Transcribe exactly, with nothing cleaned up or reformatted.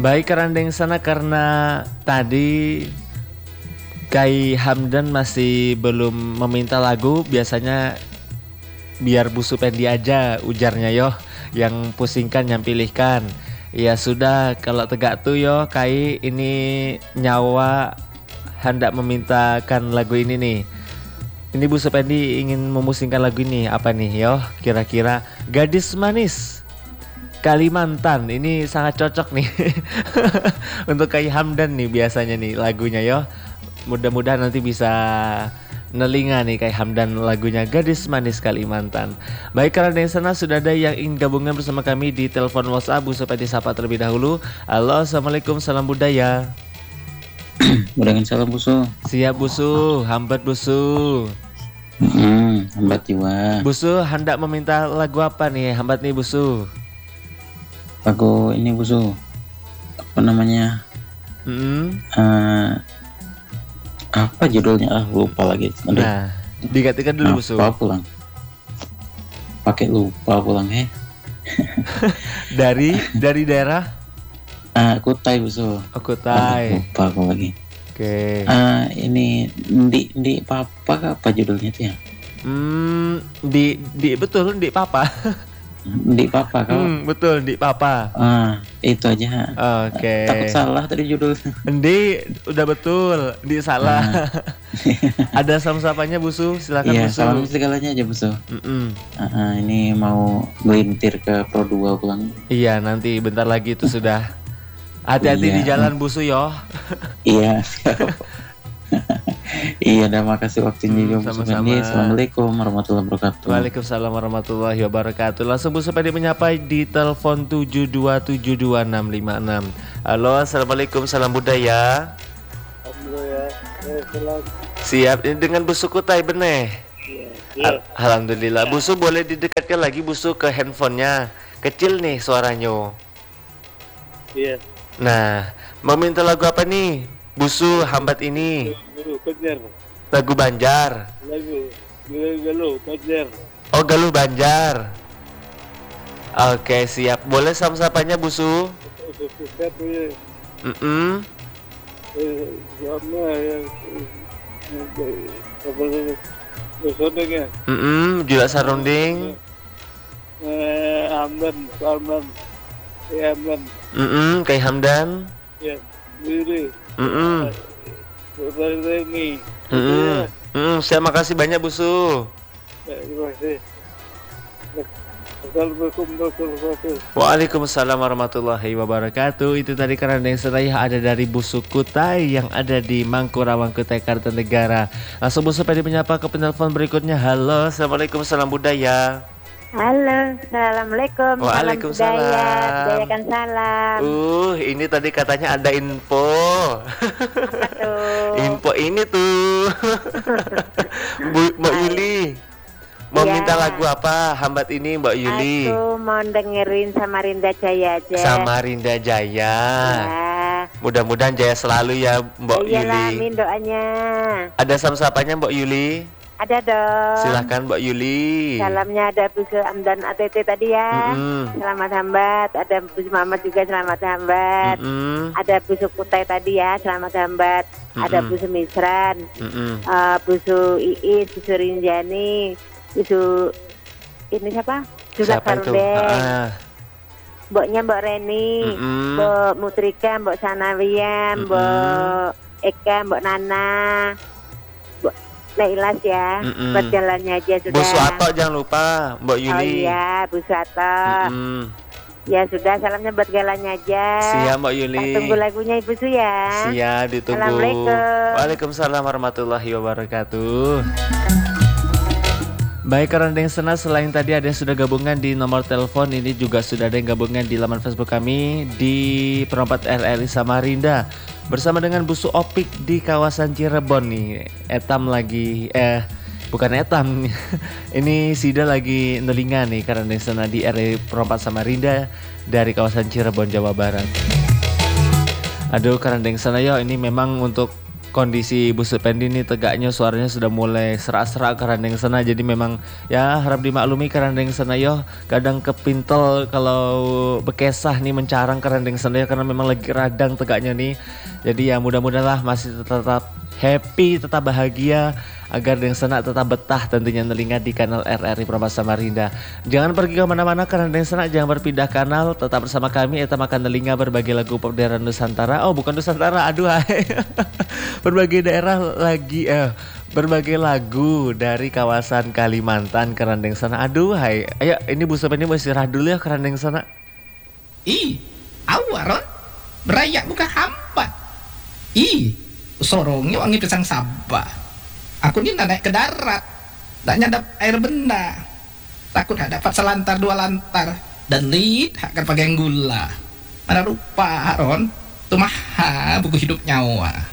Baik kerandeng sana karena tadi Kai Hamdan masih belum meminta lagu, biasanya biar Bu Supendi aja ujarnya yo, yang pusingkan yang pilihkan. Ya sudah, kalau tegak tuh yo Kai ini nyawa hendak memintakan lagu ini nih. Ini Bu Supendi ingin memusingkan lagu ini apa nih yo? Kira-kira Gadis Manis Kalimantan, ini sangat cocok nih untuk Kai Hamdan nih biasanya nih lagunya yo. Mudah-mudahan nanti bisa nelinga nih Kai Hamdan lagunya Gadis Manis Kalimantan. Baik, karena di sana sudah ada yang ingin gabungan bersama kami di telepon WhatsApp, Bu Supedi sapa terlebih dahulu. Halo, assalamualaikum, salam budaya. Dengan salam Busu. Siap Busu, hambat Busu. Hmm, hambat jiwa. Busu hendak meminta lagu apa nih hambat nih Busu? Lagu ini Busu, apa namanya? Hmm. Uh, apa judulnya? Ah lupa lagi. Aduh. Nah, digantikan dulu Busu. Lupa pulang. Pakai lupa pulang eh. dari dari daerah? Ah, uh, Kutai Busu. Oh, Kutai. Aduh, lupa aku lagi. Oke. Okay. Uh, ini di di papa apa judulnya tuh ya? Hmm, di di betul di papa. Di papa kau. Hmm, betul di papa. Ah, itu aja. Oke. Okay. Takut salah tadi judulnya. Di udah betul, di salah. Ah. Ada salam-sapanya Busu, silakan iya, Busu. Salam segalanya aja Busu. Mm-mm. Uh, uh, ini mau melintir ke Pro dua pulang. Iya, nanti bentar lagi itu sudah. Hati-hati iya. Di jalan Busu yo. Iya. Iya, dah makasih waktunya juga Bu Supedi. Assalamualaikum warahmatullahi wabarakatuh. Waalaikumsalam warahmatullahi wabarakatuh. Langsung Bu Supedi menyapa di telepon tujuh dua tujuh dua enam lima enam. Halo, assalamualaikum, salam budaya. Alhamdulillah. Ya, siap, ini dengan Busu Kutai beneh. Ya, ya. Al- Alhamdulillah. Busu boleh didekatkan lagi Busu ke handphonenya. Kecil nih suaranya. Iya. Nah, mau minta lagu apa nih? Busu hambat ini. Lagu Banjar. Lagu Banjar. Lagu Galuh Banjar. Oh, Galuh Banjar. Oke, siap. Boleh sam-sapanya Busu? Mm-mm. Sama yang apa namanya? Besodengnya. Mm-mm, Jula Sarunding. Eh, Hamdan, Salman. Ya, Hamdan. Mm-mm, Kai Hamdan. Ya, Diri. Mm-mm. Reni. Mm-mm. Mm, saya makasih banyak Busu. Ya, terima kasih. Assalamualaikum warahmatullahi wabarakatuh. Waalaikumsalam warahmatullahi wabarakatuh. Itu tadi karena yang seraya ada dari Busu Kutai yang ada di Mangkurawang Kutai Kartanegara. Langsung Busu Supedi menyapa ke penelpon berikutnya. Halo, assalamualaikum, salam budaya. Halo, assalamualaikum. Waalaikumsalam. Budayakan salam. Uh, ini tadi katanya ada info. Apa tuh? Info ini tuh. Bu, Mbak Yuli. Mau ya. Minta lagu apa hambat ini Mbak Yuli? Aku mau dengerin Samarinda Jaya aja. Samarinda Jaya. Ya. Mudah-mudahan jaya selalu ya Mbak Iyalah, Yuli. amin doanya. Ada sam-sapanya Mbak Yuli? Ada dong. Silahkan Mbak Yuli. Salamnya ada Bu Amdan A T T tadi ya. Mm-mm. Selamat hambat. Ada Bu Mamat juga selamat hambat. Mm-mm. Ada Bu Kutai tadi ya, selamat hambat. Mm-mm. Ada Bu Misran. Uh, Bu Iis, Bu Rinjani, Bu ini siapa? Juga Karundeng. Mboknya Mbok Reni, Mm-mm. Mbok Mutrika, Mbok Sanawia, Mbok Eka, Mbok Nana, Mbok Nailas ya. Mm-mm. Buat jalannya aja sudah. Bu Suato jangan lupa Mbak Yuli. Oh iya, Bu Suato. Mm-mm. Ya sudah, salamnya buat galanya aja. Siap Mbak Yuli. Kita tunggu lagunya Ibu Su ya. Siap, ditunggu. Assalamualaikum. Waalaikumsalam warahmatullahi wabarakatuh. Baik, karena yang senang selain tadi ada yang sudah gabungan di nomor telepon, ini juga sudah ada yang gabungan di laman Facebook kami di Perompat R R I Samarinda bersama dengan Busu Opik di kawasan Cirebon nih. Etam lagi eh bukan Etam ini Sida lagi nelinga nih karena yang senang di R R I Perompat Samarinda dari kawasan Cirebon Jawa Barat. Aduh, karena yang sana ya ini memang untuk kondisi Bu Supendi ini tegaknya suaranya sudah mulai serak-serak kerandeng sana, jadi memang ya harap dimaklumi kerandeng sana yo, kadang kepintel kalau bekesah nih mencarang kerandeng sana ya, karena memang lagi radang tegaknya nih. Jadi ya mudah-mudahan lah masih tetap happy, tetap bahagia, agar Deng Senak tetap betah tentunya telinga di kanal R R I Prambanan Samarinda. Jangan pergi ke mana-mana karena Deng Senak jangan berpindah kanal, tetap bersama kami eta makan telinga berbagi lagu pop daerah Nusantara. Oh bukan Nusantara, aduh hai. Berbagai daerah lagi eh berbagai lagu dari kawasan Kalimantan Kerandeng sana. Aduh hai. Ayo ini Bu Sob ini mau istirahat dulu ya Kerandeng sana. Ih, awaron berayak buka hambat. Ih, sorongnya wangi pisang sabah. Aku ini nak naik ke darat, tak nyadap air benda. Takut tak dapat selantar dua lantar dan lid akan pakai gula. Mana rupa Ron, tu maha buku hidup nyawa.